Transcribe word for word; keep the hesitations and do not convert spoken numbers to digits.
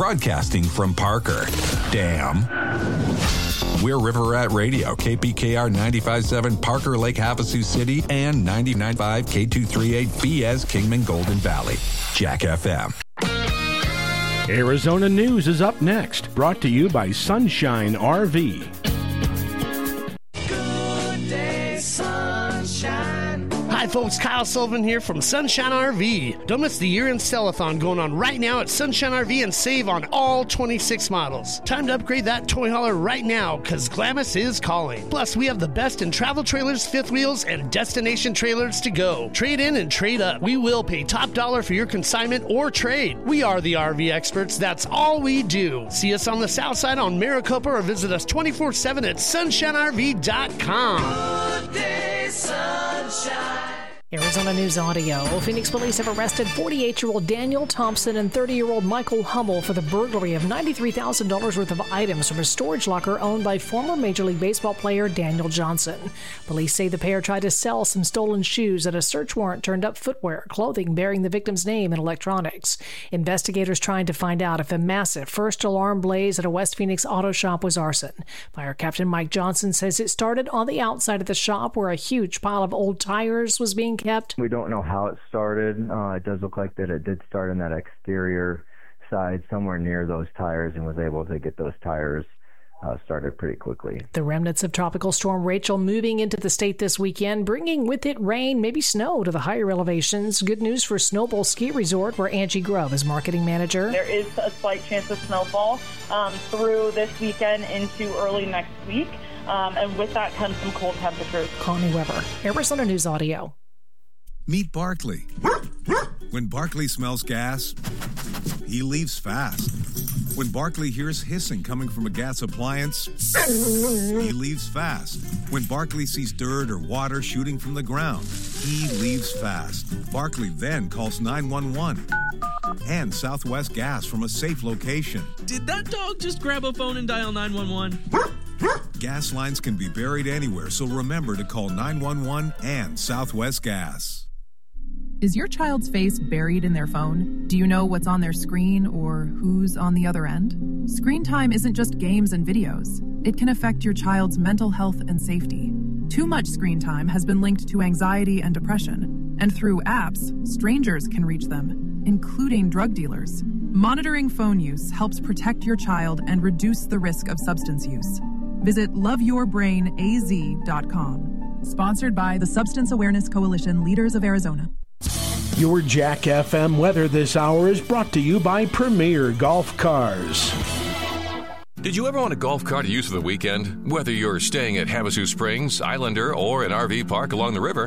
broadcasting from Parker. Damn. We're River Rat Radio, K P K R ninety-five point seven Parker Lake, Havasu City, and ninety-nine point five K two thirty-eight B S Kingman Golden Valley. Jack F M. Arizona News is up next, brought to you by Sunshine R V. Good day, sunshine. Hi folks, Kyle Sullivan here from Sunshine R V. Don't miss the year-end sell-a-thon going on right now at Sunshine R V and save on all twenty-six models. Time to upgrade that toy hauler right now, because Glamis is calling. Plus, we have the best in travel trailers, fifth wheels, and destination trailers to go. Trade in and trade up. We will pay top dollar for your consignment or trade. We are the R V experts. That's all we do. See us on the south side on Maricopa or visit us twenty-four seven at sunshine r v dot com. Good day, sunshine. Arizona News Audio. Phoenix police have arrested forty-eight-year-old Daniel Thompson and thirty-year-old Michael Hummel for the burglary of ninety-three thousand dollars worth of items from a storage locker owned by former Major League Baseball player Daniel Johnson. Police say the pair tried to sell some stolen shoes, and a search warrant turned up footwear, clothing bearing the victim's name, and electronics. Investigators trying to find out if a massive first alarm blaze at a West Phoenix auto shop was arson. Fire Captain Mike Johnson says it started on the outside of the shop where a huge pile of old tires was being kept. We don't know how it started. Uh, it does look like that it did start on that exterior side somewhere near those tires and was able to get those tires uh, started pretty quickly. The remnants of Tropical Storm Rachel moving into the state this weekend, bringing with it rain, maybe snow to the higher elevations. Good news for Snowbowl Ski Resort, where Angie Grove is marketing manager. There is a slight chance of snowfall um, through this weekend into early next week. Um, and with that comes some cold temperatures. Connie Weber, Arizona News Audio. Meet Barkley. When Barkley smells gas, he leaves fast. When Barkley hears hissing coming from a gas appliance, he leaves fast. When Barkley sees dirt or water shooting from the ground, he leaves fast. Barkley then calls nine one one and Southwest Gas from a safe location. Did that dog just grab a phone and dial nine one one? Gas lines can be buried anywhere, so remember to call nine one one and Southwest Gas. Is your child's face buried in their phone? Do you know what's on their screen or who's on the other end? Screen time isn't just games and videos. It can affect your child's mental health and safety. Too much screen time has been linked to anxiety and depression, and through apps, strangers can reach them, including drug dealers. Monitoring phone use helps protect your child and reduce the risk of substance use. Visit love your brain a z dot com. Sponsored by the Substance Awareness Coalition Leaders of Arizona. Your Jack F M weather this hour is brought to you by Premier Golf Cars. Did you ever want a golf car to use for the weekend? Whether you're staying at Havasu Springs, Islander, or an R V park along the river,